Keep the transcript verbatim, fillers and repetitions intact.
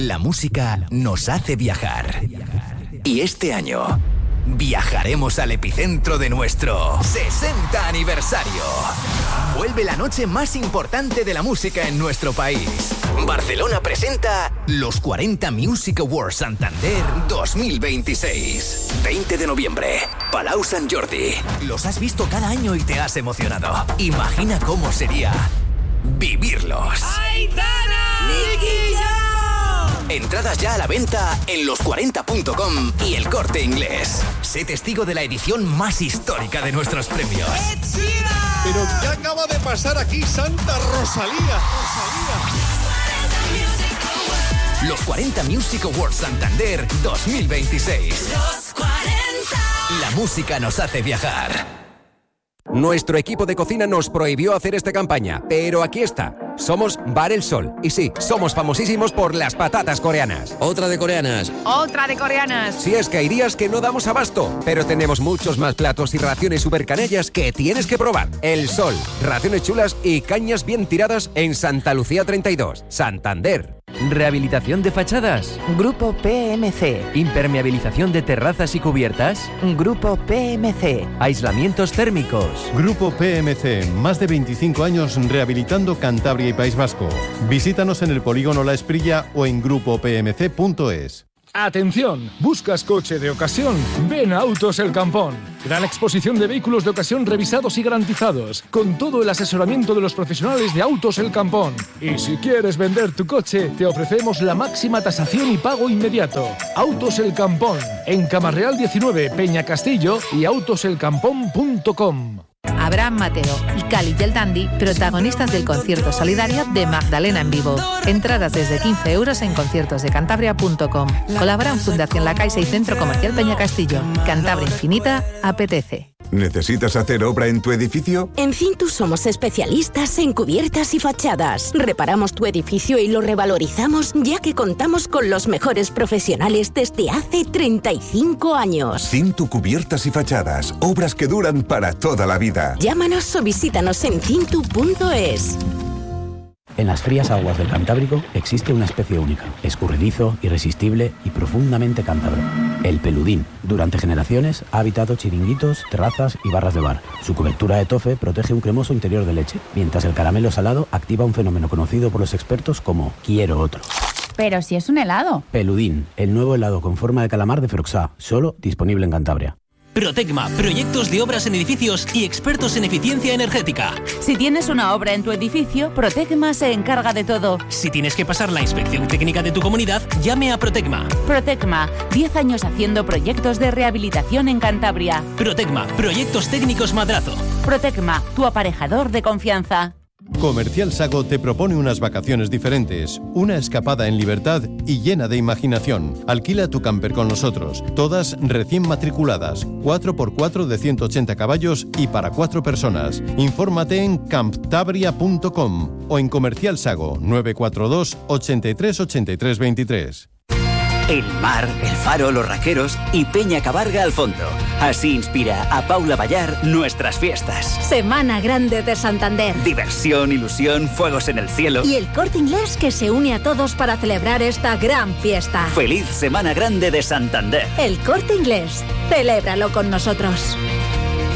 La música nos hace viajar. Y este año viajaremos al epicentro de nuestro sesenta aniversario. Vuelve la noche más importante de la música en nuestro país. Barcelona presenta los cuarenta Music Awards Santander dos mil veintiséis. veinte de noviembre, Palau Sant Jordi. Los has visto cada año y te has emocionado. Imagina cómo sería vivirlos. ¡Aitana! ¡Nicky Jam! Entradas ya a la venta en los cuarenta punto com y El Corte Inglés. Sé testigo de la edición más histórica de nuestros premios. ¿Pero qué acaba de pasar aquí, Santa Rosalía? Rosalía. Los cuarenta Music Awards Santander dos mil veintiséis. Los cuarenta. La música nos hace viajar. Nuestro equipo de cocina nos prohibió hacer esta campaña, pero aquí está. Somos Bar El Sol. Y sí, somos famosísimos por las patatas coreanas. Otra de coreanas. Otra de coreanas. Si es que hay días que no damos abasto, pero tenemos muchos más platos y raciones super canallas que tienes que probar. El Sol, raciones chulas y cañas bien tiradas en Santa Lucía treinta y dos, Santander. Rehabilitación de fachadas. Grupo P M C. Impermeabilización de terrazas y cubiertas. Grupo P M C. Aislamientos térmicos. Grupo P M C, más de veinticinco años rehabilitando Cantabria y País Vasco. Visítanos en el polígono La Esprilla o en grupo p m c punto es. Atención, ¿buscas coche de ocasión? Ven a Autos El Campón. Gran exposición de vehículos de ocasión revisados y garantizados, con todo el asesoramiento de los profesionales de Autos El Campón. Y si quieres vender tu coche, te ofrecemos la máxima tasación y pago inmediato. Autos El Campón, en Camarreal diecinueve, Peña Castillo y autos el campón punto com. Abraham Mateo y Cali y el Dandy, protagonistas del concierto solidario de Magdalena en vivo. Entradas desde quince euros en conciertos de cantabria punto com. Colaboran Fundación La Caixa y Centro Comercial Peña Castillo. Cantabria Infinita apetece. ¿Necesitas hacer obra en tu edificio? En Cintus somos especialistas en cubiertas y fachadas. Reparamos tu edificio y lo revalorizamos, ya que contamos con los mejores profesionales desde hace treinta y cinco años. Cintu Cubiertas y Fachadas. Obras que duran para toda la vida. Llámanos o visítanos en cintu punto es. En las frías aguas del Cantábrico existe una especie única, escurridizo, irresistible y profundamente cántabro. El peludín. Durante generaciones ha habitado chiringuitos, terrazas y barras de bar. Su cobertura de tofe protege un cremoso interior de leche, mientras el caramelo salado activa un fenómeno conocido por los expertos como quiero otro. Pero si es un helado. Peludín, el nuevo helado con forma de calamar de Froxá, solo disponible en Cantabria. Protecma, proyectos de obras en edificios y expertos en eficiencia energética. Si tienes una obra en tu edificio, Protecma se encarga de todo. Si tienes que pasar la inspección técnica de tu comunidad, llame a Protecma. Protecma, diez años haciendo proyectos de rehabilitación en Cantabria. Protecma, proyectos técnicos Madrazo. Protecma, tu aparejador de confianza. Comercial Sago te propone unas vacaciones diferentes, una escapada en libertad y llena de imaginación. Alquila tu camper con nosotros, todas recién matriculadas, cuatro por cuatro de ciento ochenta caballos y para cuatro personas. Infórmate en camptabria punto com o en Comercial Sago nueve cuatro dos, ochenta y tres, ochenta y tres, veintitrés. El mar, el faro, los raqueros y Peña Cabarga al fondo. Así inspira a Paula Ballar nuestras fiestas. Semana Grande de Santander. Diversión, ilusión, fuegos en el cielo. Y El Corte Inglés que se une a todos para celebrar esta gran fiesta. Feliz Semana Grande de Santander. El Corte Inglés. Celébralo con nosotros.